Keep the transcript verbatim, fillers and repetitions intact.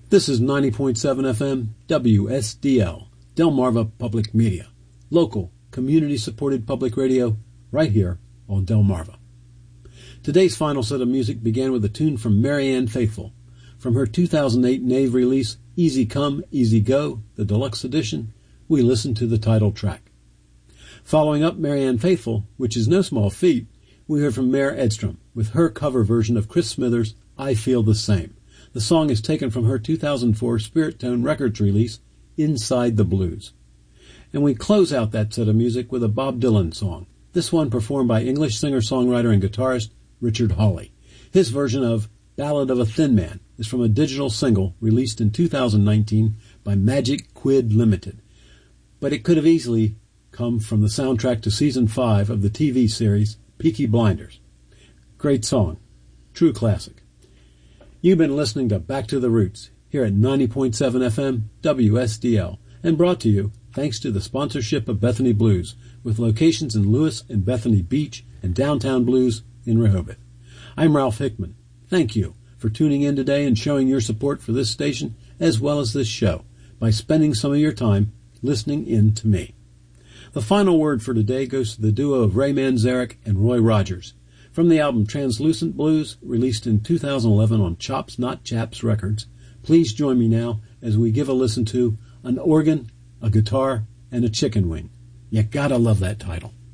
This is ninety point seven F M W S D L, Delmarva Public Media, local, community-supported public radio right here on Delmarva. Today's final set of music began with a tune from Marianne Faithfull from her two thousand eight Nave release, Easy Come, Easy Go, the deluxe edition. We listened to the title track. Following up Marianne Faithfull, which is no small feat, we heard from Mare Edstrom with her cover version of Chris Smithers' I Feel the Same. The song is taken from her two thousand four Spirit Tone Records release, Inside the Blues. And we close out that set of music with a Bob Dylan song, this one performed by English singer-songwriter and guitarist Richard Hawley. His version of Ballad of a Thin Man is from a digital single released in two thousand nineteen by Magic Quid Limited. But it could have easily come from the soundtrack to season five of the T V series Peaky Blinders. Great song. True classic. You've been listening to Back to the Roots here at ninety point seven F M W S D L and brought to you thanks to the sponsorship of Bethany Blues with locations in Lewis and Bethany Beach and Downtown Blues in Rehoboth. I'm Ralph Hickman. Thank you for tuning in today and showing your support for this station as well as this show by spending some of your time listening in to me. The final word for today goes to the duo of Ray Manzarek and Roy Rogers from the album Translucent Blues, released in two thousand eleven on Chops Not Chaps Records. Please join me now as we give a listen to An Organ, a Guitar, and a Chicken Wing. You gotta love that title.